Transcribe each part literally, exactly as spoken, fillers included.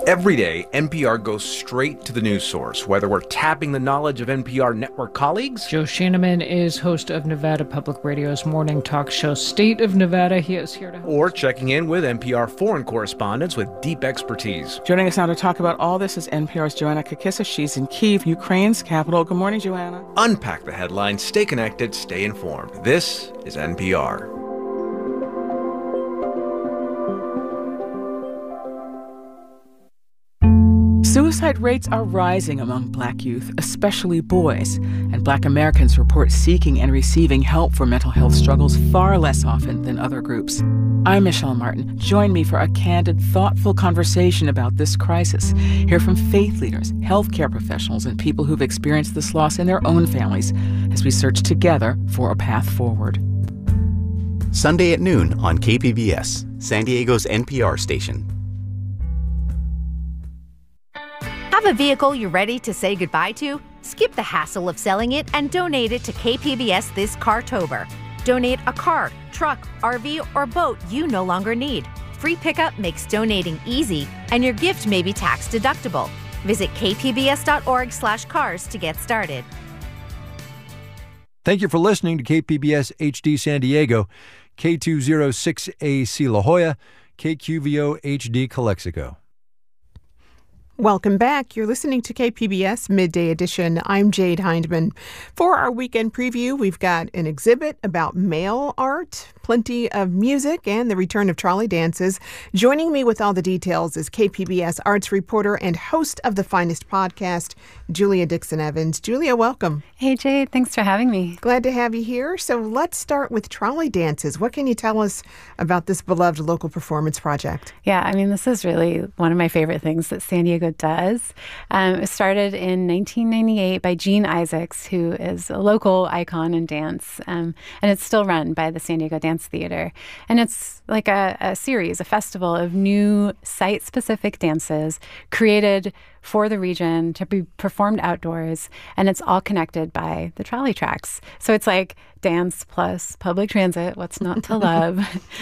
Every day, N P R goes straight to the news source, whether we're tapping the knowledge of N P R network colleagues. Joe Shanneman is host of Nevada Public Radio's morning talk show, State of Nevada. He is here to help. Or checking in with N P R foreign correspondents with deep expertise. Joining us now to talk about all this is N P R's Joanna Kakissa. She's in Kyiv, Ukraine's capital. Good morning, Joanna. Unpack the headlines, stay connected, stay informed. This is N P R. Suicide rates are rising among Black youth, especially boys, and Black Americans report seeking and receiving help for mental health struggles far less often than other groups. I'm Michelle Martin. Join me for a candid, thoughtful conversation about this crisis. Hear from faith leaders, healthcare professionals, and people who've experienced this loss in their own families as we search together for a path forward. Sunday at noon on K P B S, San Diego's N P R station. Have a vehicle you're ready to say goodbye to? Skip the hassle of selling it and donate it to K P B S this Cartober. Donate a car, truck, R V, or boat you no longer need. Free pickup makes donating easy, and your gift may be tax deductible. Visit kpbs.org slash cars to get started. Thank you for listening to K P B S H D San Diego, K two oh six A C La Jolla, K Q V O H D Calexico. Welcome back. You're listening to K P B S Midday Edition. I'm Jade Hindman. For our weekend preview, we've got an exhibit about mail art, plenty of music, and the return of trolley dances. Joining me with all the details is K P B S arts reporter and host of the Finest podcast, Julia Dixon Evans. Julia, welcome. Hey, Jade. Thanks for having me. Glad to have you here. So let's start with trolley dances. What can you tell us about this beloved local performance project? Yeah, I mean, this is really one of my favorite things that San Diego does. Um, it started in nineteen ninety-eight by Gene Isaacs, who is a local icon in dance, um, and it's still run by the San Diego Dance Theater. And it's like a, a series, a festival of new site-specific dances created for the region to be performed outdoors, and it's all connected by the trolley tracks. So it's like dance plus public transit, what's not to love?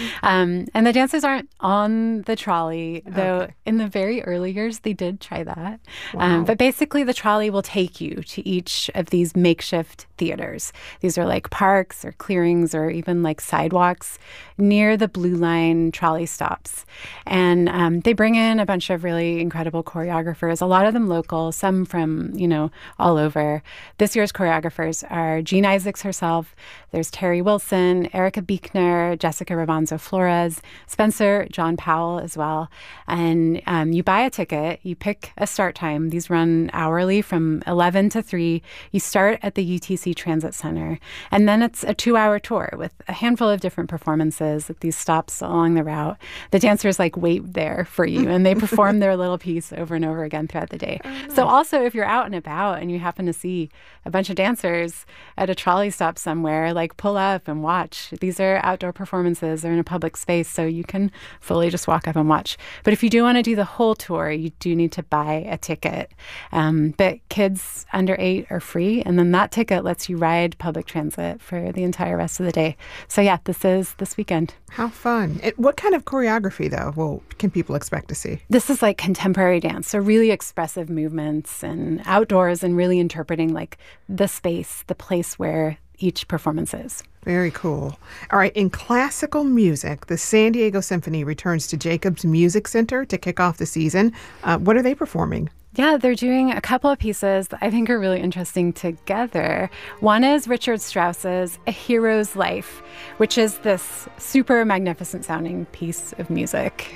um, and the dances aren't on the trolley, though okay. In the very early years, they did try that. Wow. Um, but basically, the trolley will take you to each of these makeshift theaters. These are like parks or clearings or even like sidewalks near the Blue Line trolley stops. And um, they bring in a bunch of really incredible choreographers, a lot of them local, some from, you know, all over. This year's choreographers are Gene Isaacs herself. There's Terry Wilson, Erica Buechner, Jessica Rabanzo Flores, Spencer John Powell as well. And um, you buy a ticket, you pick a start time. These run hourly from eleven to three. You start at the U T C Transit Center. And then it's a two-hour tour with a handful of different performances at these stops along the route. The dancers like wait there for you, and they perform their little piece over and over again throughout the day. Oh, nice. So also, if you're out and about and you happen to see a bunch of dancers at a trolley stop somewhere, like pull up and watch. These are outdoor performances. They're in a public space, so you can fully just walk up and watch. But if you do want to do the whole tour, you do need to buy a ticket. Um, but kids under eight are free, and then that ticket lets you ride public transit for the entire rest of the day. So yeah, this is this weekend. How fun. It, what kind of choreography, though, well, can people expect to see? This is like contemporary dance, so really expressive movements and outdoors and really interpreting like the space, the place where each performance is. Very cool. All right, in classical music, the San Diego Symphony returns to Jacobs Music Center to kick off the season. Uh, what are they performing? Yeah, they're doing a couple of pieces that I think are really interesting together. One is Richard Strauss's A Hero's Life, which is this super magnificent sounding piece of music.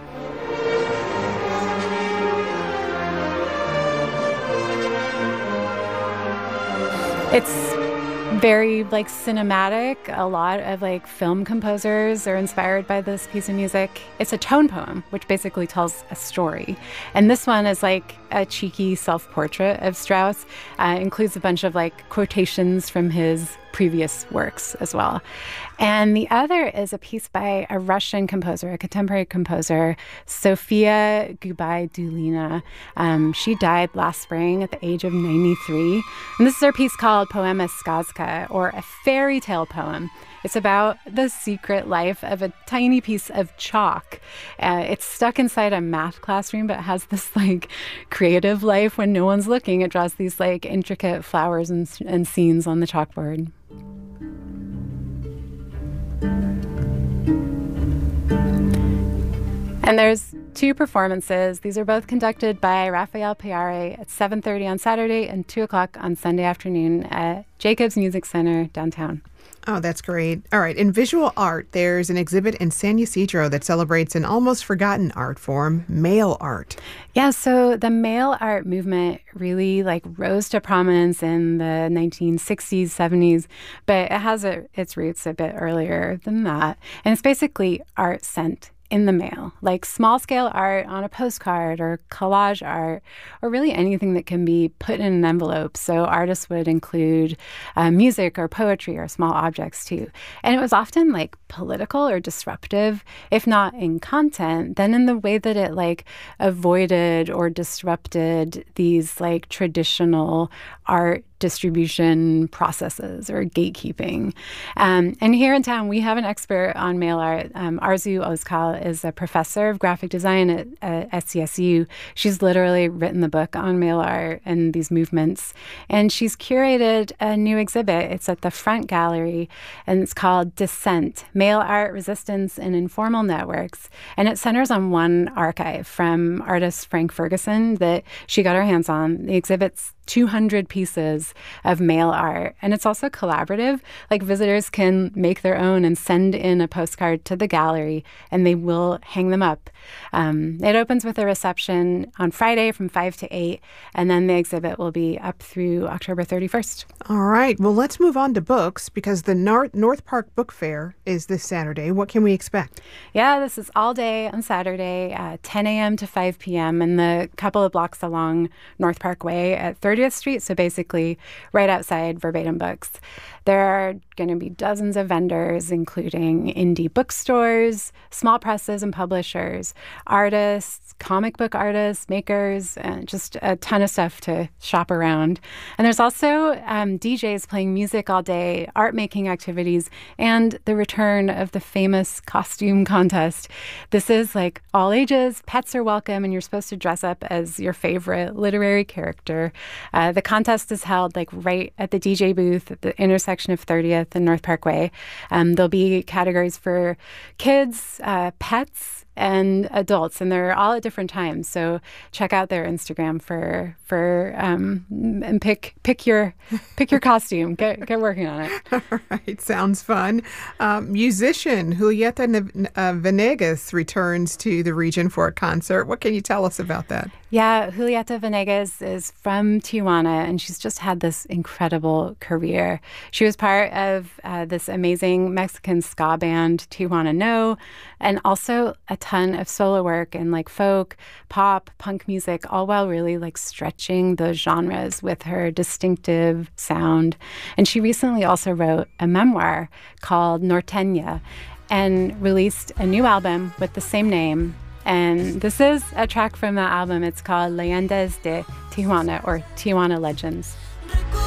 It's very like cinematic. A lot of like film composers are inspired by this piece of music. It's a tone poem, which basically tells a story. And this one is like a cheeky self-portrait of Strauss. Uh, includes a bunch of like quotations from his previous works as well. And the other is a piece by a Russian composer, a contemporary composer, Sofia Gubaidulina. Um, she died last spring at the age of ninety-three. And this is her piece called Poema Skazka, or a fairy tale poem. It's about the secret life of a tiny piece of chalk. Uh, it's stuck inside a math classroom, but has this like creative life when no one's looking. It draws these like intricate flowers and, and scenes on the chalkboard. And there's two performances. These are both conducted by Rafael Payare at seven thirty on Saturday and two o'clock on Sunday afternoon at Jacobs Music Center downtown. Oh, that's great. All right. In visual art, there's an exhibit in San Ysidro that celebrates an almost forgotten art form, mail art. Yeah, so the mail art movement really like rose to prominence in the nineteen sixties, seventies, but it has a, its roots a bit earlier than that. And it's basically art sent in the mail, like small-scale art on a postcard or collage art, or really anything that can be put in an envelope. So artists would include uh, music or poetry or small objects too. And it was often like political or disruptive, if not in content, then in the way that it like avoided or disrupted these like traditional art distribution processes or gatekeeping. Um, and here in town, we have an expert on mail art. Um, Arzu Ozkal is a professor of graphic design at, at S C S U. She's literally written the book on mail art and these movements. And she's curated a new exhibit. It's at the Front Gallery, and it's called Dissent, Mail Art, Resistance, and Informal Networks. And it centers on one archive from artist Frank Ferguson that she got her hands on. The exhibit's two hundred pieces of mail art. And it's also collaborative. Like visitors can make their own and send in a postcard to the gallery, and they will hang them up. Um, it opens with a reception on Friday from five to eight, and then the exhibit will be up through October thirty-first. All right. Well, let's move on to books because the North, North Park Book Fair is this Saturday. What can we expect? Yeah, this is all day on Saturday, uh, ten a.m. to five p.m. in the couple of blocks along North Park Way at thirtieth Street, so basically right outside Verbatim Books. There are going to be dozens of vendors, including indie bookstores, small presses and publishers, artists, comic book artists, makers, and just a ton of stuff to shop around. And there's also um, D Js playing music all day, art-making activities, and the return of the famous costume contest. This is like all ages, pets are welcome, and you're supposed to dress up as your favorite literary character. Uh, the contest is held like right at the D J booth at the intersection of thirtieth and North Parkway. Um, there'll be categories for kids, uh, pets, and adults, and they're all at different times. So check out their Instagram for for um, and pick pick your pick your costume. Get get working on it. All right, sounds fun. Um, musician Julieta uh, Venegas returns to the region for a concert. What can you tell us about that? Yeah, Julieta Venegas is from Tijuana, and she's just had this incredible career. She was part of uh, this amazing Mexican ska band, Tijuana No, and also a ton of solo work in like folk, pop, punk music, all while really like stretching those genres with her distinctive sound. And she recently also wrote a memoir called Norteña and released a new album with the same name. And this is a track from that album. It's called Leyendas de Tijuana, or Tijuana Legends.